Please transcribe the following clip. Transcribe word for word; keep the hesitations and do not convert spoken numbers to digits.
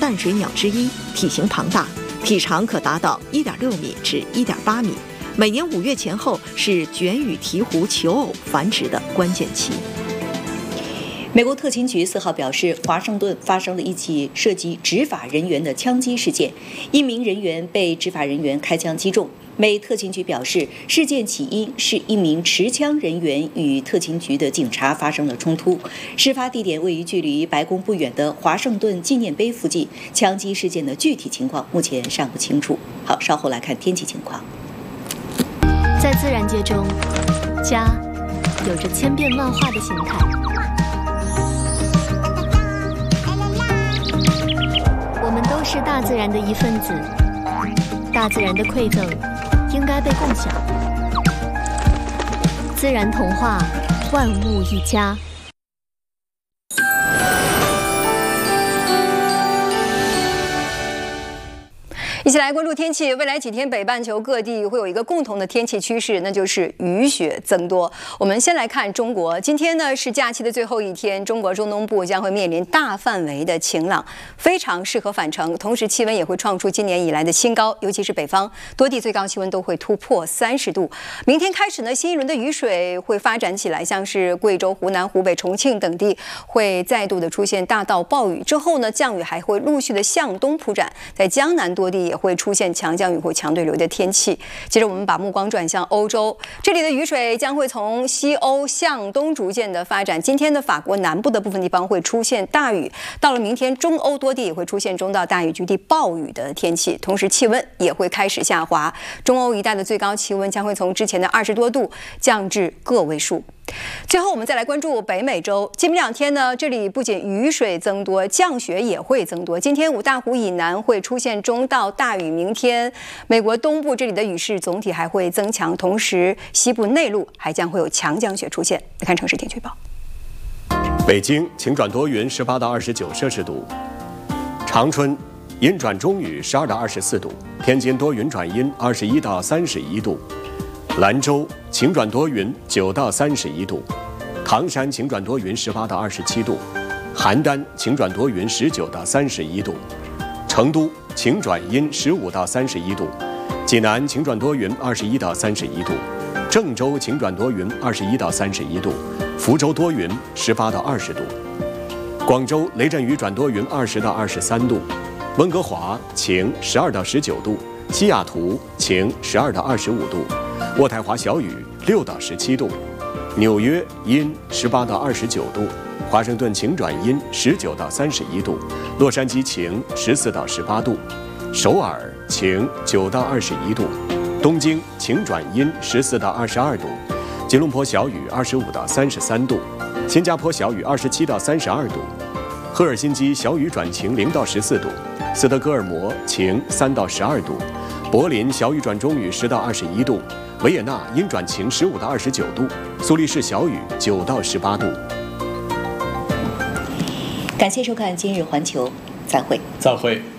淡水鸟之一，体型庞大，体长可达到一点六米至一点八米。每年五月前后是卷羽鹈鹕求偶繁殖的关键期。 美国特勤局四号表示，华盛顿发生了一起涉及执法人员的枪击事件，一名人员被执法人员开枪击中。美特勤局表示，事件起因是一名持枪人员与特勤局的警察发生了冲突。事发地点位于距离白宫不远的华盛顿纪念碑附近。枪击事件的具体情况目前尚不清楚。好，稍后来看天气情况。 在自然界中，家有着千变万化的形态。我们都是大自然的一份子，大自然的馈赠应该被共享。自然童话，万物一家。 一起来关注天气。未来几天，北半球各地会有一个共同的天气趋势，那就是雨雪增多。我们先来看中国，今天呢是假期的最后一天，中国中东部将会面临大范围的晴朗，非常适合返程。同时，气温也会创出今年以来的新高，尤其是北方，多地最高气温都会突破三十度。明天开始呢，新一轮的雨水会发展起来，像是贵州、湖南、湖北、重庆等地会再度的出现大到暴雨。之后呢，降雨还会陆续的向东铺展，在江南多地也会出现强降雨或强对流的天气。接着我们把目光转向欧洲，这里的雨水将会从西欧向东逐渐的发展。今天的法国南部的部分地方会出现大雨，到了明天中欧多地也会出现中到大雨局地暴雨的天气，同时气温也会开始下滑。中欧一带的最高气温将会从之前的二十多度降至个位数。最后我们再来关注北美洲，今明两天呢，这里不仅雨水增多，降雪也会增多。今天五大湖以南会出现中到大雨，明天美国东部这里的雨势总体还会增强，同时西部内陆还将会有强降雪出现。来看城市天气预报。 北京晴转多云，十八到二十九摄氏度；长春阴转中雨，十二到二十四度；天津多云转阴，二十一到三十一度。兰州晴转多云，九到三十一度；唐山晴转多云，十八到二十七度；邯郸晴转多云，十九到三十一度；成都晴转阴，十五到三十一度；济南晴转多云，二十一到三十一度；郑州晴转多云，二十一到三十一度；福州多云，十八到二十度；广州雷阵雨转多云，二十到二十三度；温哥华晴，十二到十九度；西雅图晴，十二到二十五度；渥太华小雨，六到十七度；纽约阴，十八到二十九度；华盛顿晴转阴，十九到三十一度；洛杉矶晴，十四到十八度；首尔晴，九到二十一度；东京晴转阴，十四到二十二度；吉隆坡小雨，二十五到三十三度；新加坡小雨，二十七到三十二度；赫尔辛基小雨转晴，零到十四度；斯德哥尔摩晴，三到十二度；柏林小雨转中雨，十到二十一度；维也纳阴转晴，十五到二十九度；苏黎世小雨，九到十八度。 感谢收看今日环球，再会。 再会。